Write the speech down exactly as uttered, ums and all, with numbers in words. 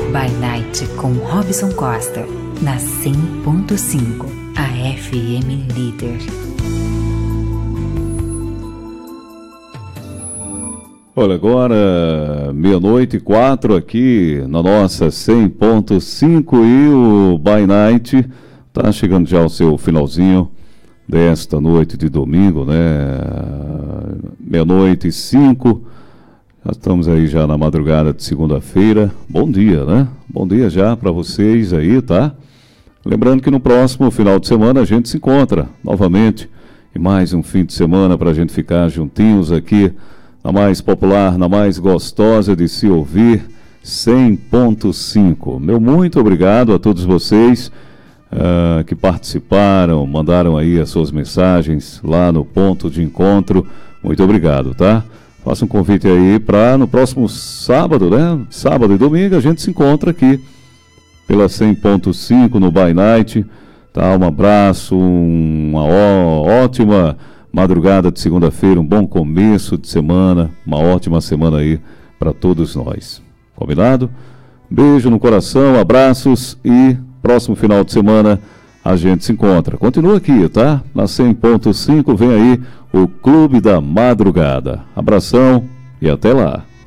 By Night com Robson Costa, na cem ponto cinco, a F M líder. Olha, agora meia-noite e quatro aqui na nossa cem ponto cinco e o By Night está chegando já ao seu finalzinho desta noite de domingo, né? Meia-noite e cinco. Já estamos aí já na madrugada de segunda-feira. Bom dia, né? Bom dia já para vocês aí, tá? Lembrando que no próximo final de semana a gente se encontra novamente. E mais um fim de semana para a gente ficar juntinhos aqui na mais popular, na mais gostosa de se ouvir, cem ponto cinco. Meu muito obrigado a todos vocês uh, que participaram, mandaram aí as suas mensagens lá no ponto de encontro. Muito obrigado, tá? Faça um convite aí para no próximo sábado, né? Sábado e domingo a gente se encontra aqui pela cem ponto cinco no By Night. Tá? Um abraço, uma ó, ótima madrugada de segunda-feira, um bom começo de semana, uma ótima semana aí para todos nós. Combinado? Beijo no coração, abraços e próximo final de semana a gente se encontra. Continua aqui, tá? Na cem ponto cinco vem aí o Clube da Madrugada. Abração e até lá.